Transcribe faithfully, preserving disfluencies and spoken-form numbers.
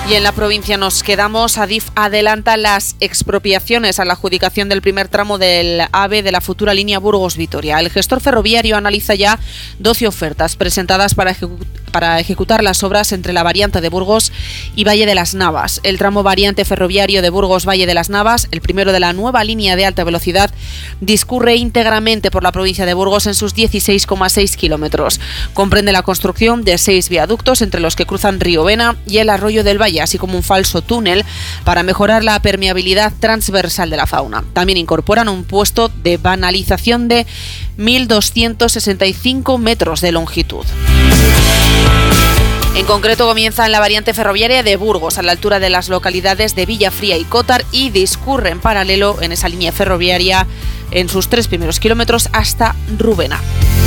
Y en la provincia nos quedamos. Adif adelanta las expropiaciones a la adjudicación del primer tramo del AVE de la futura línea Burgos-Vitoria. El gestor ferroviario analiza ya doce ofertas presentadas para ejecutar para ejecutar las obras entre la variante de Burgos y Valle de las Navas. El tramo variante ferroviario de Burgos-Valle de las Navas, el primero de la nueva línea de alta velocidad, discurre íntegramente por la provincia de Burgos en sus dieciséis coma seis kilómetros. Comprende la construcción de seis viaductos entre los que cruzan Río Vena y el Arroyo del Valle, así como un falso túnel para mejorar la permeabilidad transversal de la fauna. También incorporan un puesto de banalización de mil doscientos sesenta y cinco metros de longitud. En concreto, comienza en la variante ferroviaria de Burgos, a la altura de las localidades de Villafría y Cótar, y discurre en paralelo en esa línea ferroviaria en sus tres primeros kilómetros hasta Rubena.